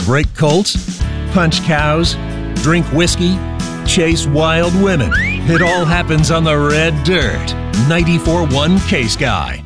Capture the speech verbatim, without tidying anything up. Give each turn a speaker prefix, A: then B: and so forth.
A: break colts, punch cows, drink whiskey, chase wild women. It all happens on the red dirt. ninety-four point one K-Sky.